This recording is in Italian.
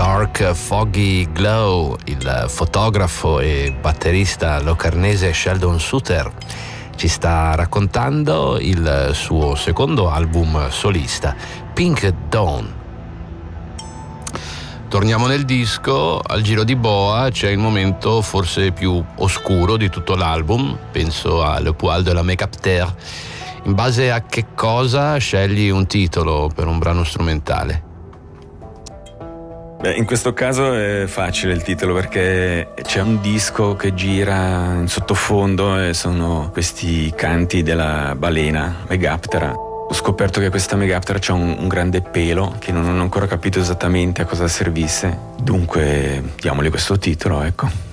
Dark Foggy Glow, il fotografo e batterista locarnese Sheldon Suter ci sta raccontando il suo secondo album solista, Pink Dawn. Torniamo nel disco, al giro di boa c'è il momento forse più oscuro di tutto l'album, penso a Le Poil de la Make-up Terre. In base a che cosa scegli un titolo per un brano strumentale? Beh, in questo caso è facile il titolo perché c'è un disco che gira in sottofondo e sono questi canti della balena Megaptera. Ho scoperto che questa Megaptera c'ha un grande pelo che non ho ancora capito esattamente a cosa servisse, dunque diamogli questo titolo, ecco.